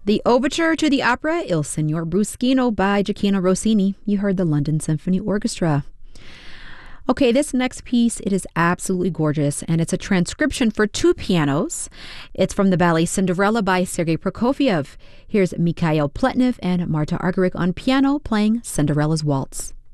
The overture to the opera Il Signor Bruschino by Gioacchino Rossini. You heard the London Symphony Orchestra. Okay, this next piece, it is absolutely gorgeous, and it's a transcription for two pianos. It's from the ballet Cinderella by Sergei Prokofiev. Here's Mikhail Pletnev and Marta Argerich on piano playing Cinderella's Waltz.